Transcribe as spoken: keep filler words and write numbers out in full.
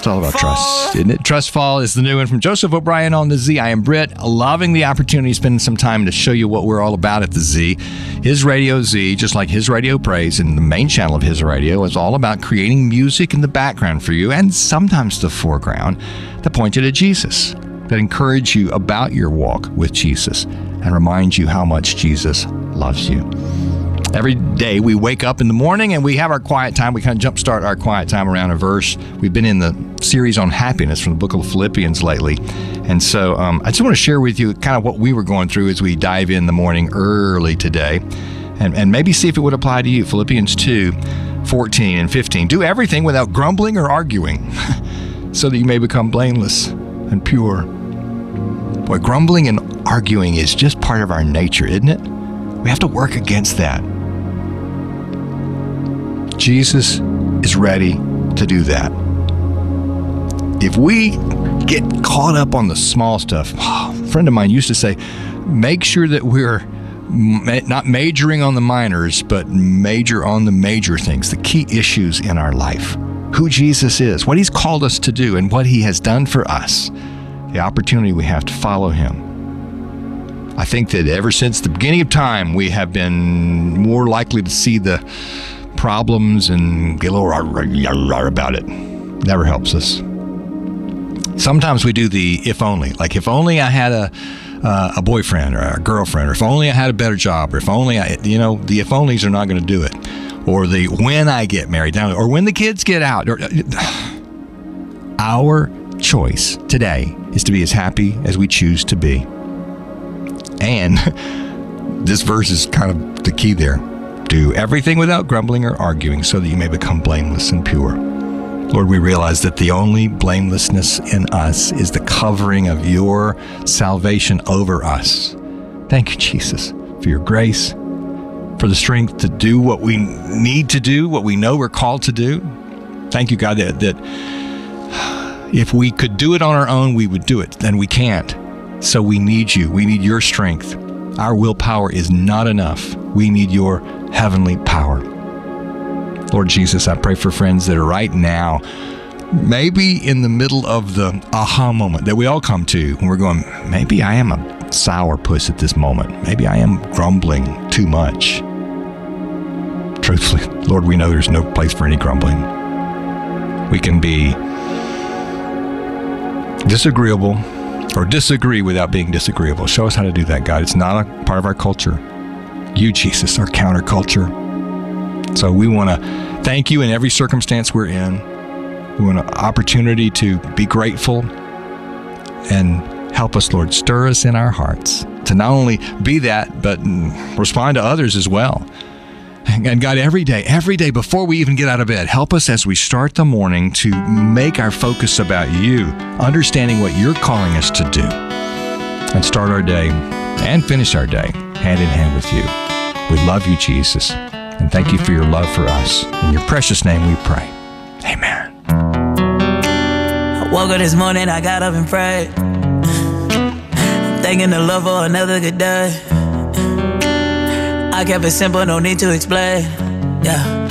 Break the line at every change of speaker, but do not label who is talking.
It's all about trust, isn't it? Trust Fall is the new one from Joseph O'Brien on the Z. I am Britt, loving the opportunity to spend some time to show you what we're all about at the Z. His Radio Z, just like His Radio Praise and the main channel of His Radio, is all about creating music in the background for you and sometimes the foreground that point you to Jesus, that encourage you about your walk with Jesus and remind you how much Jesus loves you. Every day we wake up in the morning and we have our quiet time. We kind of jumpstart our quiet time around a verse. We've been in the series on happiness from the book of Philippians lately. And so um, I just want to share with you kind of what we were going through as we dive in the morning early today and, and maybe see if it would apply to you. Philippians two, fourteen and fifteen. Do everything without grumbling or arguing so that you may become blameless and pure. Boy, grumbling and arguing is just part of our nature, isn't it? We have to work against that. Jesus is ready to do that. If we get caught up on the small stuff, oh, a friend of mine used to say, make sure that we're ma- not majoring on the minors, but major on the major things, the key issues in our life. Who Jesus is, what He's called us to do, and what He has done for us. The opportunity we have to follow Him. I think that ever since the beginning of time, we have been more likely to see the problems and get a little rah, rah, rah about it. Never helps us. Sometimes we do the if only, like if only I had a uh, a boyfriend or a girlfriend, or if only I had a better job, or if only I, you know, the if onlys are not going to do it. Or the when I get married, or when the kids get out. Or, our choice today is to be as happy as we choose to be. And this verse is kind of the key there. Do everything without grumbling or arguing so that you may become blameless and pure. Lord, we realize that the only blamelessness in us is the covering of your salvation over us. Thank you, Jesus, for your grace, for the strength to do what we need to do, what we know we're called to do. Thank you, God, that, that if we could do it on our own, we would do it, and we can't. So we need you. We need your strength. Our willpower is not enough. We need your heavenly power. Lord Jesus, I pray for friends that are right now, maybe in the middle of the aha moment that we all come to when we're going, maybe I am a sourpuss at this moment. Maybe I am grumbling too much. Truthfully, Lord, we know there's no place for any grumbling. We can be disagreeable or disagree without being disagreeable. Show us how to do that, God. It's not a part of our culture. You, Jesus, are counterculture. So we want to thank you in every circumstance we're in. We want an opportunity to be grateful and help us, Lord, stir us in our hearts to not only be that, but respond to others as well. And God, every day, every day before we even get out of bed, help us as we start the morning to make our focus about you, understanding what you're calling us to do, and start our day and finish our day hand in hand with you. We love you, Jesus, and thank you for your love for us. In your precious name we pray. Amen.
I woke up this morning, I got up and prayed, thanking the Lord for another good day. I kept it simple, no need to explain. Yeah.